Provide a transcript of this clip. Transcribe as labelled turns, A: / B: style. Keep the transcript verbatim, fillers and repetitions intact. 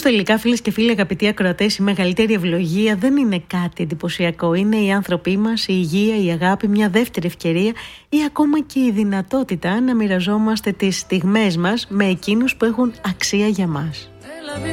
A: τελικά, φίλες και φίλοι, αγαπητοί ακροατές, η μεγαλύτερη ευλογία δεν είναι κάτι εντυπωσιακό. Είναι οι άνθρωποι μας, η υγεία, η αγάπη, μια δεύτερη ευκαιρία ή ακόμα και η δυνατότητα να μοιραζόμαστε τις στιγμές μας με εκείνους που έχουν αξία για μας.